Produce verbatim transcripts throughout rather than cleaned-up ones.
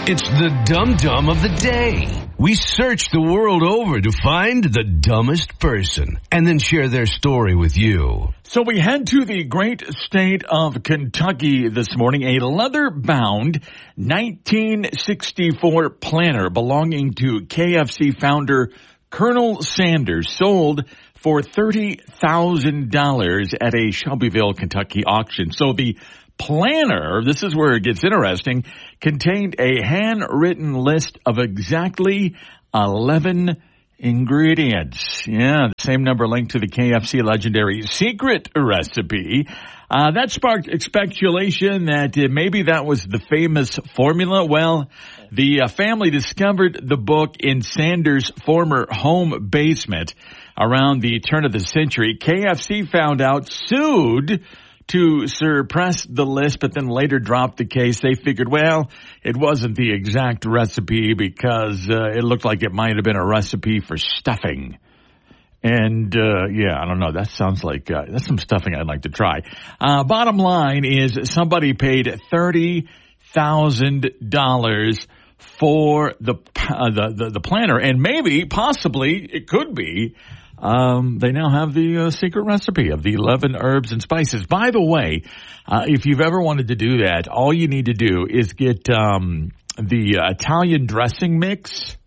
It's the Dum Dum of the Day. We search the world over to find the dumbest person and then share their story with you. So we head to the great state of Kentucky this morning. A leather-bound nineteen sixty-four planner belonging to K F C founder Colonel Sanders sold for thirty thousand dollars at a Shelbyville, Kentucky auction. So the planner, this is where it gets interesting, contained a handwritten list of exactly eleven ingredients. Yeah, the same number linked to the K F C legendary secret recipe. Uh, that sparked speculation that uh, maybe that was the famous formula. Well, the uh, family discovered the book in Sanders' former home basement around the turn of the century. K F C found out, sued to suppress the list, but then later dropped the case. They figured, well, it wasn't the exact recipe because uh, it looked like it might have been a recipe for stuffing. And, uh, yeah, I don't know. That sounds like, uh, that's some stuffing I'd like to try. Uh, bottom line is somebody paid thirty thousand dollars for the, uh, the, the, the planner. And maybe, possibly, it could be, Um, they now have the uh, secret recipe of the eleven herbs and spices. By the way, uh, if you've ever wanted to do that, all you need to do is get um, the uh, Italian dressing mix,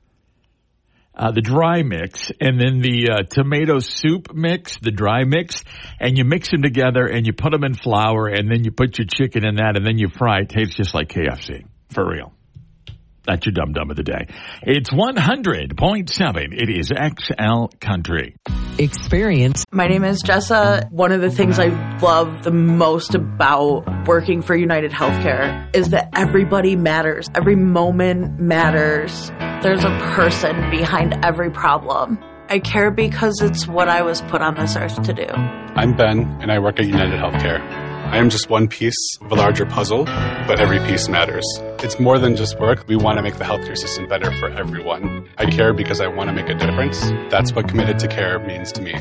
uh, the dry mix, and then the uh, tomato soup mix, the dry mix, and you mix them together and you put them in flour, and then you put your chicken in that, and then you fry it. Tastes just like K F C, for real. That's your Dum Dum of the Day. It's one hundred point seven. It is X L Country. Experience. My name is Jessa. One of the things I love the most about working for United Healthcare is that everybody matters. Every moment matters. There's a person behind every problem. I care because it's what I was put on this earth to do. I'm Ben, and I work at United Healthcare. I am just one piece of a larger puzzle, but every piece matters. It's more than just work. We want to make the healthcare system better for everyone. I care because I want to make a difference. That's what committed to care means to me.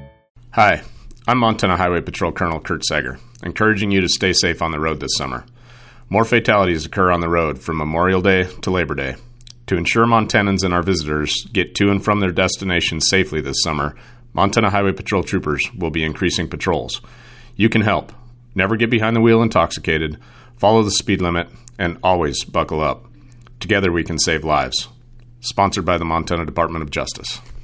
Hi, I'm Montana Highway Patrol Colonel Kurt Sager, encouraging you to stay safe on the road this summer. More fatalities occur on the road from Memorial Day to Labor Day. To ensure Montanans and our visitors get to and from their destinations safely this summer, Montana Highway Patrol troopers will be increasing patrols. You can help. Never get behind the wheel intoxicated, follow the speed limit, and always buckle up. Together we can save lives. Sponsored by the Montana Department of Justice.